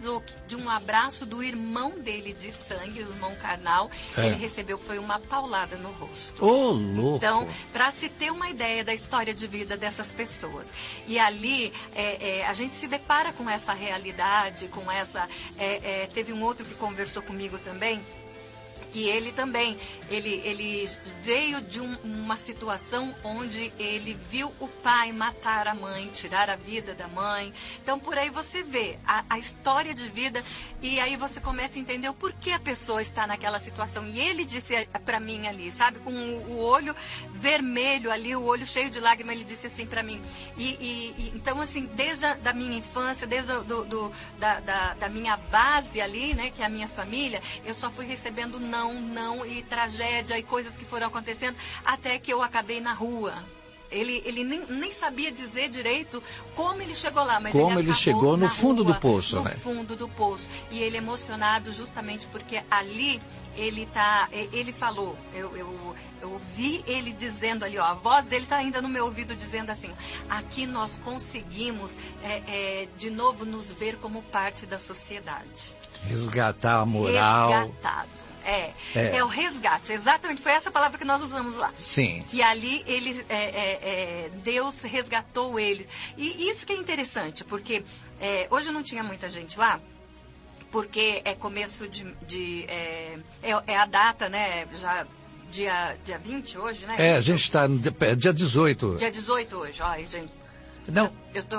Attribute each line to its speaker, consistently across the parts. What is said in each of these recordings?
Speaker 1: precisou de um abraço do irmão dele de sangue, o irmão carnal. Ele recebeu, foi uma paulada no rosto.
Speaker 2: Ô, louco!
Speaker 1: Então, para se ter uma ideia da história de vida dessas pessoas. E ali, a gente se depara com essa realidade, com essa... teve um outro que conversou comigo também, que ele também, ele veio de uma situação onde ele viu o pai matar a mãe, tirar a vida da mãe. Então, por aí você vê a história de vida e aí você começa a entender o porquê a pessoa está naquela situação. E ele disse para mim ali, sabe, com o olho vermelho ali, o olho cheio de lágrimas, ele disse assim para mim. Então, assim, desde a da minha infância, desde da minha base ali, né, que é a minha família, eu só fui recebendo não, e tragédia, e coisas que foram acontecendo, até que eu acabei na rua. Ele nem sabia dizer direito como ele chegou lá, mas
Speaker 2: como ele chegou no fundo do poço, né?
Speaker 1: No fundo do poço. E ele emocionado justamente porque ali ele falou, eu ouvi ele dizendo ali, ó, a voz dele está ainda no meu ouvido dizendo assim, aqui nós conseguimos de novo nos ver como parte da sociedade.
Speaker 2: Resgatar a moral.
Speaker 1: Resgatado. É o resgate, exatamente, foi essa palavra que nós usamos lá.
Speaker 2: Sim.
Speaker 1: Que ali Deus resgatou ele. E isso que é interessante, porque hoje não tinha muita gente lá, porque é começo é a data, né, já dia 20 hoje, né?
Speaker 2: A gente está no dia 18.
Speaker 1: Dia 18 hoje, ó, gente.
Speaker 2: Não.
Speaker 1: Eu tô...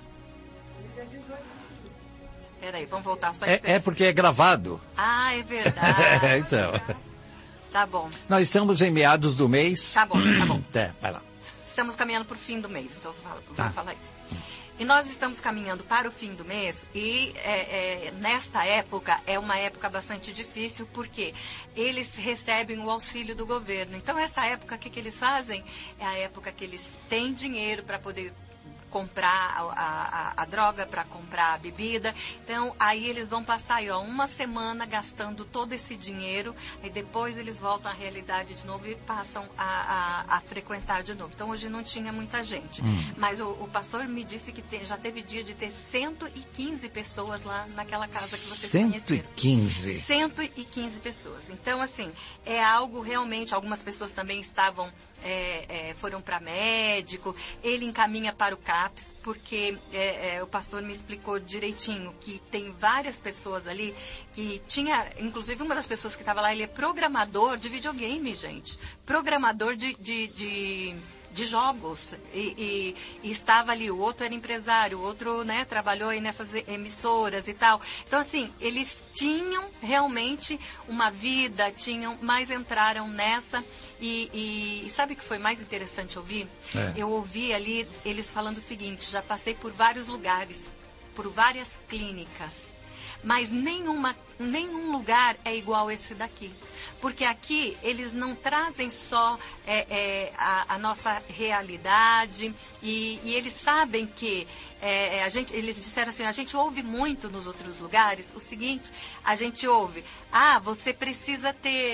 Speaker 1: Peraí, vamos voltar só.
Speaker 2: Porque é gravado.
Speaker 1: Ah, é verdade.
Speaker 2: Então.
Speaker 1: Tá bom.
Speaker 2: Nós estamos em meados do mês.
Speaker 1: Tá bom.
Speaker 2: Vai lá.
Speaker 1: Estamos caminhando para o fim do mês, então vou falar isso. E nós estamos caminhando para o fim do mês e nesta época é uma época bastante difícil porque eles recebem o auxílio do governo. Então essa época, o que eles fazem? É a época que eles têm dinheiro para poder comprar a droga, para comprar a bebida. Então, aí eles vão passar aí, ó, uma semana gastando todo esse dinheiro, e depois eles voltam à realidade de novo e passam a frequentar de novo. Então, hoje não tinha muita gente. Mas o pastor me disse que já teve dia de ter 115 pessoas lá naquela casa que vocês conheceram. 115 pessoas. Então, assim, é algo realmente, algumas pessoas também estavam, foram para médico, ele encaminha para o CAPS, porque o pastor me explicou direitinho que tem várias pessoas ali que tinha, inclusive uma das pessoas que estava lá, ele é programador de videogame, gente. Programador de jogos e estava ali, o outro era empresário, o outro, né, trabalhou aí nessas emissoras e tal. Então, assim, eles tinham realmente uma vida, mas entraram nessa e sabe o que foi mais interessante ouvir? Eu ouvi ali eles falando o seguinte, já passei por vários lugares, por várias clínicas, mas nenhum lugar é igual esse daqui. Porque aqui eles não trazem só a nossa realidade e eles sabem que eles disseram assim, a gente ouve muito nos outros lugares o seguinte, a gente ouve, você precisa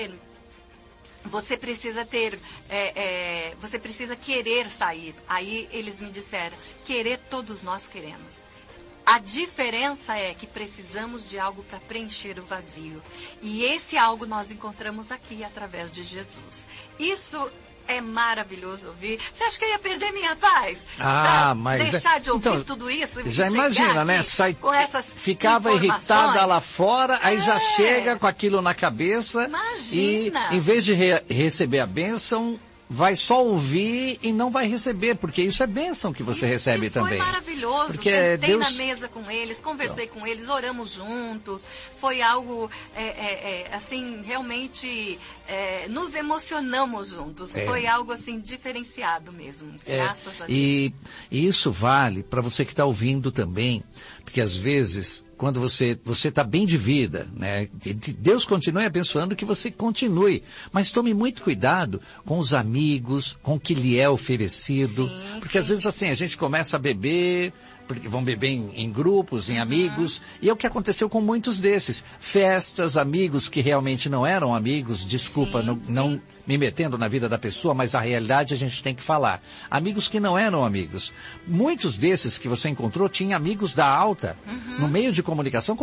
Speaker 1: querer sair. Aí eles me disseram, querer todos nós queremos. A diferença é que precisamos de algo para preencher o vazio. E esse algo nós encontramos aqui através de Jesus. Isso é maravilhoso ouvir. Você acha que eu ia perder minha paz?
Speaker 2: Mas
Speaker 1: deixar de ouvir tudo isso?
Speaker 2: Já imagina, né? Ficava irritada lá fora, aí já chega com aquilo na cabeça.
Speaker 1: Imagina.
Speaker 2: E em vez de receber a bênção, vai só ouvir e não vai receber, porque isso é bênção que você recebe também.
Speaker 1: Foi maravilhoso,
Speaker 2: porque
Speaker 1: sentei na mesa com eles, conversei com eles, oramos juntos, foi algo, assim, realmente, nos emocionamos juntos, foi algo, assim, diferenciado mesmo, graças a Deus.
Speaker 2: E isso vale para você que está ouvindo também, porque às vezes, quando você está bem de vida, né? Deus continue abençoando que você continue, mas tome muito cuidado com os amigos, com o que lhe é oferecido, porque às vezes assim, a gente começa a beber, porque vão beber em grupos, em amigos, e é o que aconteceu com muitos desses. Festas, amigos que realmente não eram amigos, desculpa, não me metendo na vida da pessoa, mas a realidade a gente tem que falar. Amigos que não eram amigos. Muitos desses que você encontrou tinham amigos da alta, no meio de comunicação,